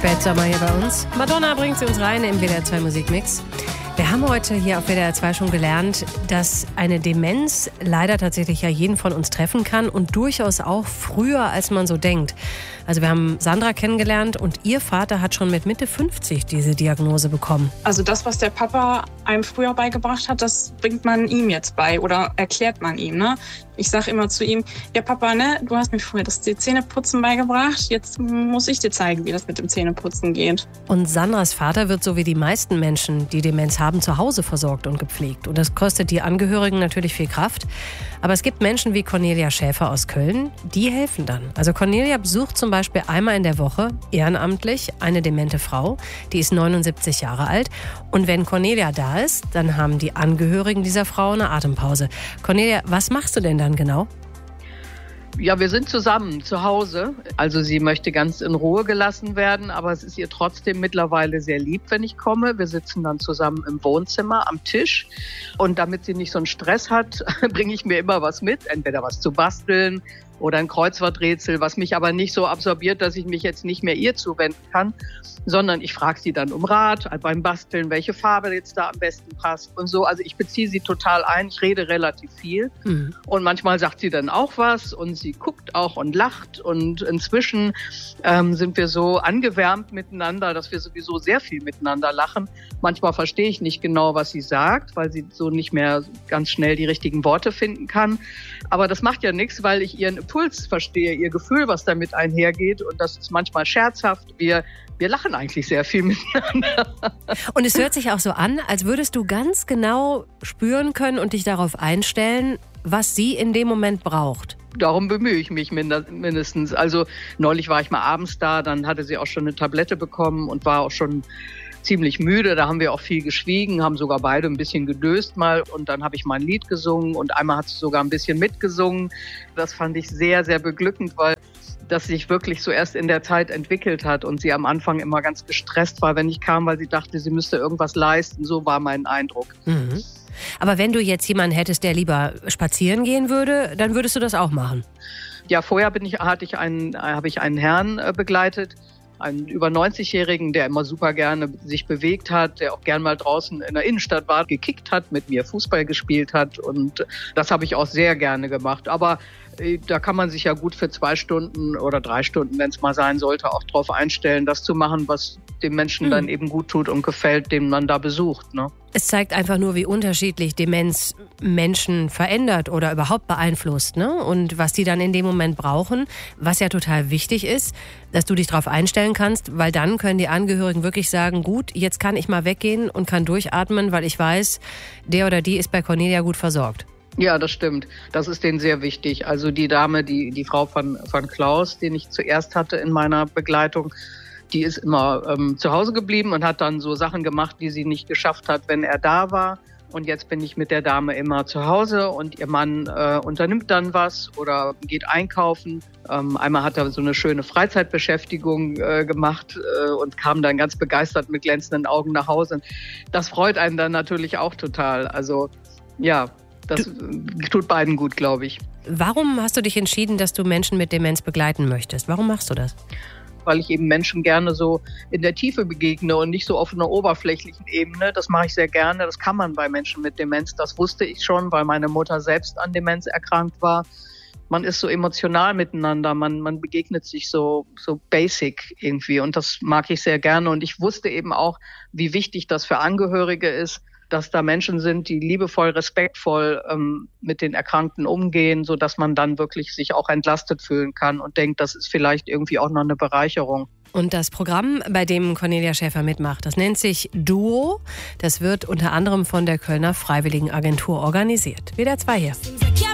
Spätsommer hier bei uns. Madonna bringt sie uns rein im WDR 2 Musikmix. Wir haben heute hier auf WDR 2 schon gelernt, dass eine Demenz leider tatsächlich ja jeden von uns treffen kann und durchaus auch früher, als man so denkt. Also wir haben Sandra kennengelernt und ihr Vater hat schon mit Mitte 50 diese Diagnose bekommen. Also das, was der Papa einem früher beigebracht hat, das bringt man ihm jetzt bei oder erklärt man ihm, ne? Ich sage immer zu ihm, ja Papa, ne, du hast mir früher das Zähneputzen beigebracht, jetzt muss ich dir zeigen, wie das mit dem Zähneputzen geht. Und Sandras Vater wird so wie die meisten Menschen, die Demenz haben, zu Hause versorgt und gepflegt. Und das kostet die Angehörigen natürlich viel Kraft. Aber es gibt Menschen wie Cornelia Schäfer aus Köln, die helfen dann. Also Cornelia besucht zum Beispiel einmal in der Woche ehrenamtlich eine demente Frau, die ist 79 Jahre alt. Und wenn Cornelia da ist, dann haben die Angehörigen dieser Frau eine Atempause. Cornelia, was machst du denn dann genau? Ja, wir sind zusammen zu Hause. Also sie möchte ganz in Ruhe gelassen werden, aber es ist ihr trotzdem mittlerweile sehr lieb, wenn ich komme. Wir sitzen dann zusammen im Wohnzimmer am Tisch und damit sie nicht so einen Stress hat, bringe ich mir immer was mit, entweder was zu basteln oder ein Kreuzworträtsel, was mich aber nicht so absorbiert, dass ich mich jetzt nicht mehr ihr zuwenden kann, sondern ich frage sie dann um Rat beim Basteln, welche Farbe jetzt da am besten passt und so. Also ich beziehe sie total ein, ich rede relativ viel und manchmal sagt sie dann auch was und sie guckt auch und lacht und inzwischen sind wir so angewärmt miteinander, dass wir sowieso sehr viel miteinander lachen. Manchmal verstehe ich nicht genau, was sie sagt, weil sie so nicht mehr ganz schnell die richtigen Worte finden kann. Aber das macht ja nichts, weil ich ihren Impuls verstehe, ihr Gefühl, was damit einhergeht. Und das ist manchmal scherzhaft. Wir lachen eigentlich sehr viel miteinander. Und es hört sich auch so an, als würdest du ganz genau spüren können und dich darauf einstellen, was sie in dem Moment braucht. Darum bemühe ich mich mindestens. Also neulich war ich mal abends da, dann hatte sie auch schon eine Tablette bekommen und war auch schon ziemlich müde. Da haben wir auch viel geschwiegen, haben sogar beide ein bisschen gedöst mal und dann habe ich mal ein Lied gesungen und einmal hat sie sogar ein bisschen mitgesungen. Das fand ich sehr, sehr beglückend, weil das sich wirklich so erst in der Zeit entwickelt hat und sie am Anfang immer ganz gestresst war, wenn ich kam, weil sie dachte, sie müsste irgendwas leisten. So war mein Eindruck. Mhm. Aber wenn du jetzt jemanden hättest, der lieber spazieren gehen würde, dann würdest du das auch machen? Ja, vorher habe ich einen Herrn begleitet, einen über 90-Jährigen, der immer super gerne sich bewegt hat, der auch gern mal draußen in der Innenstadt war, gekickt hat, mit mir Fußball gespielt hat und das habe ich auch sehr gerne gemacht. Aber da kann man sich ja gut für 2 Stunden oder 3 Stunden, wenn es mal sein sollte, auch drauf einstellen, das zu machen, was dem Menschen dann eben gut tut und gefällt, den man da besucht, ne? Es zeigt einfach nur, wie unterschiedlich Demenz Menschen verändert oder überhaupt beeinflusst, ne? Und was die dann in dem Moment brauchen, was ja total wichtig ist, dass du dich darauf einstellen kannst, weil dann können die Angehörigen wirklich sagen, gut, jetzt kann ich mal weggehen und kann durchatmen, weil ich weiß, der oder die ist bei Cornelia gut versorgt. Ja, das stimmt. Das ist denen sehr wichtig. Also die Dame, die Frau von Klaus, den ich zuerst hatte in meiner Begleitung, die ist immer zu Hause geblieben und hat dann so Sachen gemacht, die sie nicht geschafft hat, wenn er da war. Und jetzt bin ich mit der Dame immer zu Hause und ihr Mann unternimmt dann was oder geht einkaufen. Einmal hat er so eine schöne Freizeitbeschäftigung gemacht und kam dann ganz begeistert mit glänzenden Augen nach Hause. Das freut einen dann natürlich auch total. Also ja, das tut beiden gut, glaube ich. Warum hast du dich entschieden, dass du Menschen mit Demenz begleiten möchtest? Warum machst du das? Weil ich eben Menschen gerne so in der Tiefe begegne und nicht so auf einer oberflächlichen Ebene. Das mache ich sehr gerne. Das kann man bei Menschen mit Demenz. Das wusste ich schon, weil meine Mutter selbst an Demenz erkrankt war. Man ist so emotional miteinander. Man begegnet sich so basic irgendwie. Und das mag ich sehr gerne. Und ich wusste eben auch, wie wichtig das für Angehörige ist, dass da Menschen sind, die liebevoll, respektvoll mit den Erkrankten umgehen, sodass man dann wirklich sich auch entlastet fühlen kann und denkt, das ist vielleicht irgendwie auch noch eine Bereicherung. Und das Programm, bei dem Cornelia Schäfer mitmacht, das nennt sich Duo. Das wird unter anderem von der Kölner Freiwilligenagentur organisiert. WDR 2 hier.